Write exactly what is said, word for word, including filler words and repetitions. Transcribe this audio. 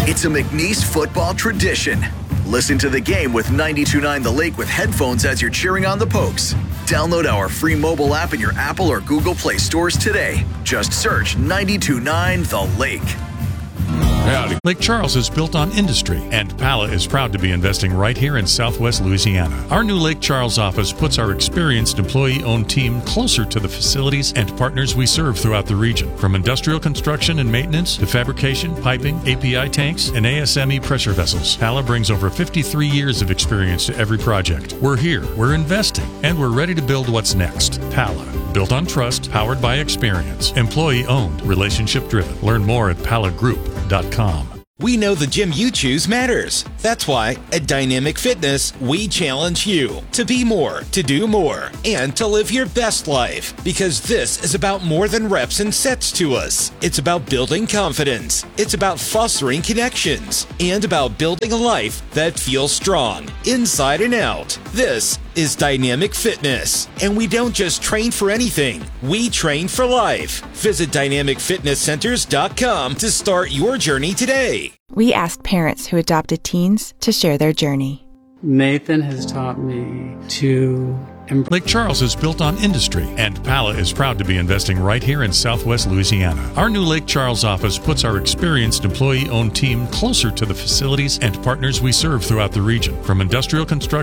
It's a McNeese football tradition. Listen to the game with ninety-two point nine The Lake with headphones as you're cheering on the Pokes. Download our free mobile app in your Apple or Google Play stores today. Just search ninety-two point nine The Lake. Howdy. Lake Charles is built on industry, and Pala is proud to be investing right here in Southwest Louisiana. Our new Lake Charles office puts our experienced employee-owned team closer to the facilities and partners we serve throughout the region. From industrial construction and maintenance to fabrication, piping, A P I tanks, and A S M E pressure vessels, Pala brings over fifty-three years of experience to every project. We're here, we're investing, and we're ready to build what's next. Pala. Built on trust, powered by experience. Employee-owned, relationship-driven. Learn more at pala group dot com. We know the gym you choose matters. That's why at Dynamic Fitness, we challenge you to be more, to do more, and to live your best life. Because this is about more than reps and sets to us. It's about building confidence. It's about fostering connections. And about building a life that feels strong, inside and out. This is Dynamic Fitness. And we don't just train for anything. We train for life. Visit dynamic fitness centers dot com to start your journey today. We asked parents who adopted teens to share their journey. Nathan has taught me to embrace. Lake Charles is built on industry, and Pala is proud to be investing right here in Southwest Louisiana. Our new Lake Charles office puts our experienced employee-owned team closer to the facilities and partners we serve throughout the region. From industrial construction